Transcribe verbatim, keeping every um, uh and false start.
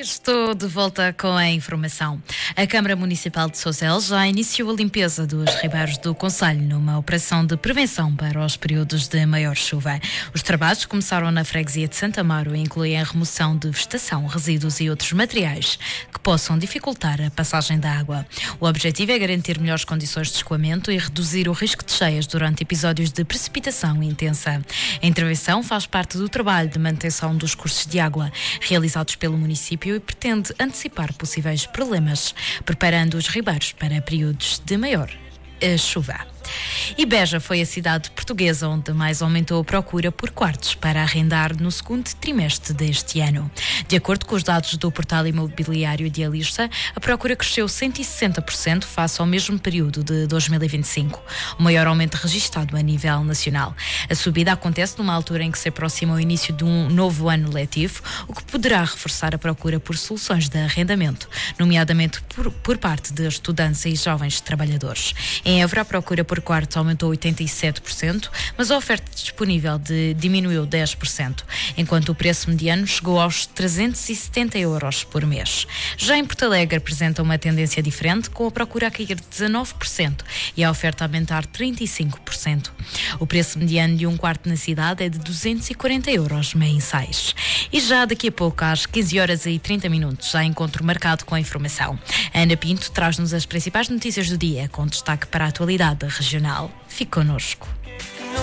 Estou de volta com a informação. A Câmara Municipal de Sozel já iniciou a limpeza dos ribeiros do concelho numa operação de prevenção para os períodos de maior chuva. Os trabalhos começaram na freguesia de Santa Amaro e incluem a remoção de vegetação, resíduos e outros materiais que possam dificultar a passagem da água. O objetivo é garantir melhores condições de escoamento e reduzir o risco de cheias durante episódios de precipitação intensa. A intervenção faz parte do trabalho de manutenção dos cursos de água realizados pelo município e pretende antecipar possíveis problemas, preparando os ribeiros para períodos de maior uh, chuva. E Beja foi a cidade portuguesa onde mais aumentou a procura por quartos para arrendar no segundo trimestre deste ano. De acordo com os dados do portal imobiliário Idealista, a procura cresceu cento e sessenta por cento face ao mesmo período de dois mil e vinte e cinco, o maior aumento registado a nível nacional. A subida acontece numa altura em que se aproxima o início de um novo ano letivo, o que poderá reforçar a procura por soluções de arrendamento, nomeadamente por, por parte de estudantes e jovens trabalhadores. Em Évora, a procura por quartos aumentou oitenta e sete por cento, mas a oferta disponível de, diminuiu dez por cento, enquanto o preço mediano chegou aos trezentos e setenta euros por mês. Já em Porto Alegre apresenta uma tendência diferente, com a procura a cair dezenove por cento e a oferta a aumentar trinta e cinco por cento. O preço mediano de um quarto na cidade é de duzentos e quarenta euros mensais. E já daqui a pouco, às quinze horas e trinta minutos, já encontro marcado com a informação. A Ana Pinto traz-nos as principais notícias do dia, com destaque para a atualidade regional. Fique connosco.